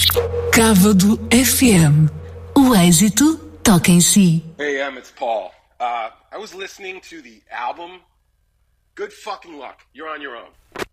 Cávado FM. O êxito toca em si. Hey, it's Paul. I was listening to the album. Good fucking luck. You're on your own.